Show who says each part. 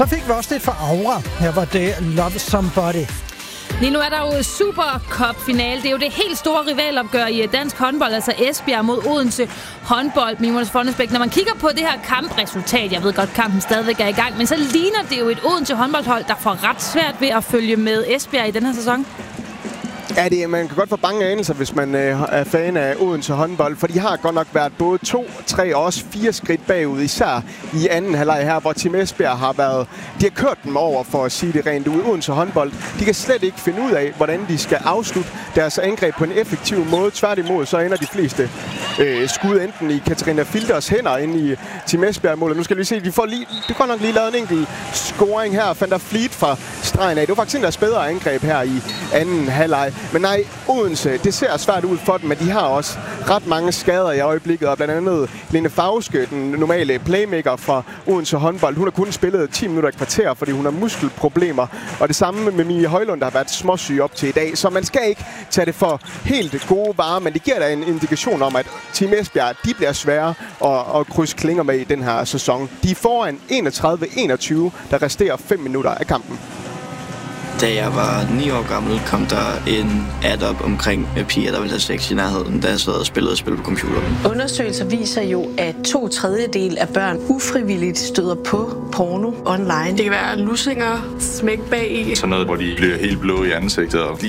Speaker 1: Så fik vi også lidt fra Aura. Her var det Love Somebody.
Speaker 2: Lige nu er der jo Supercup-finale. Det er jo det helt store rivalopgør i dansk håndbold, altså Esbjerg mod Odense håndbold. Mimonas Fonnesbæk. Når man kigger på det her kampresultat, jeg ved godt, kampen stadigvæk er i gang, men så ligner det jo et Odense håndboldhold, der får ret svært ved at følge med Esbjerg i den her sæson.
Speaker 3: Ja, man kan godt få bange anelser, hvis man er fan af Odense håndbold, for de har godt nok været både 2, 3 og også 4 skridt bagud, især i anden halvleg her, hvor Team Esbjerg har været... De har kørt dem over, for at sige det rent ud. Odense håndbold, de kan slet ikke finde ud af, hvordan de skal afslutte deres angreb på en effektiv måde. Tværtimod, så ender de fleste skud enten i Katarina Filters hænder inde i Team Esbjerg-målet. Nu skal vi se, de får lige... Det godt nok lige lavet en enkelt scoring her. Van der Vliet fra stregen af. Det var faktisk en deres bedre angreb her i anden halvleg. Men nej, Odense, det ser svært ud for dem, men de har også ret mange skader i øjeblikket, og blandt andet Lene Fauske, den normale playmaker fra Odense håndbold. Hun har kun spillet 10 minutter i kvarter, fordi hun har muskelproblemer, og det samme med Mie Højlund, der har været småsyg op til i dag. Så man skal ikke tage det for helt gode varer, men det giver da en indikation om, at Team Esbjerg, de bliver svære at krydse klinger med i den her sæson. De er foran 31-21, der resterer 5 minutter af kampen.
Speaker 4: Da jeg var 9 år gammel, kom der en ad-up omkring piger, der ville have sex i nærheden, da jeg sad og spillede spil på computeren.
Speaker 5: Undersøgelser viser jo, at 2/3 af børn ufrivilligt støder på porno online.
Speaker 6: Det kan være lussinger, smæk bag i.
Speaker 7: Sådan noget, hvor de bliver helt blå i ansigtet, og de